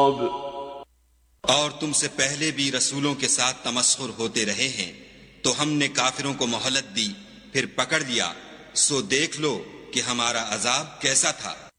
और तुमसे पहले भी रसूलों के साथ तमस्खुर होते रहे हैं, तो हमने काफिरों को मोहलत दी, फिर पकड़ लिया, सो देख लो कि हमारा अजाब कैसा था।